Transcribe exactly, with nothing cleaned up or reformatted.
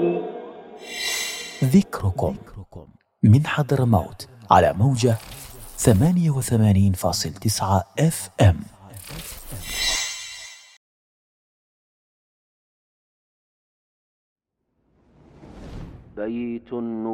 ذكركم من حضرموت على موجة ثمانية وثمانين فاصل تسعة اف ام. بيت